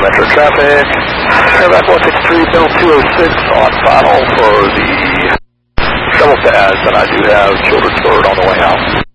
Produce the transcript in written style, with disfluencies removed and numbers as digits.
Metro traffic. Airback 163, Bill 206 on final for the shovel pads, and I do have Children's Bird on the way out.